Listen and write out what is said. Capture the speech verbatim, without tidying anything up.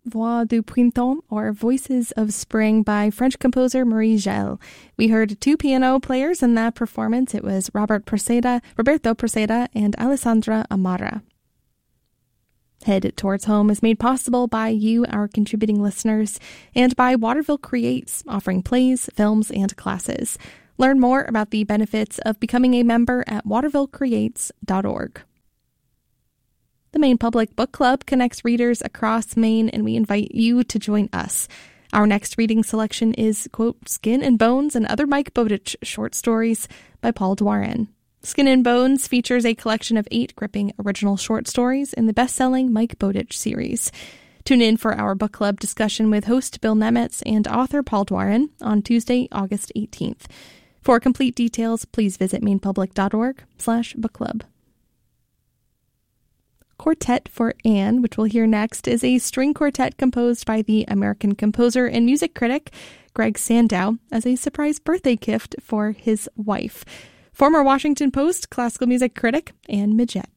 Voix du Printemps, or Voices of Spring, by French composer Marie Gell. We heard two piano players in that performance. It was Robert Proceda, Roberto Proceda and Alessandra Amara. Head Towards Home is made possible by you, our contributing listeners, and by Waterville Creates, offering plays, films, and classes. Learn more about the benefits of becoming a member at waterville creates dot org. The Maine Public Book Club connects readers across Maine, and we invite you to join us. Our next reading selection is, quote, Skin and Bones and Other Mike Bowditch Short Stories by Paul Dwarin. Skin and Bones features a collection of eight gripping original short stories in the best-selling Mike Bowditch series. Tune in for our book club discussion with host Bill Nemetz and author Paul Dwarin on Tuesday, August eighteenth. For complete details, please visit mainepublic.org slash book club. Quartet for Anne, which we'll hear next, is a string quartet composed by the American composer and music critic Greg Sandow as a surprise birthday gift for his wife. Former Washington Post classical music critic Anne Midgett.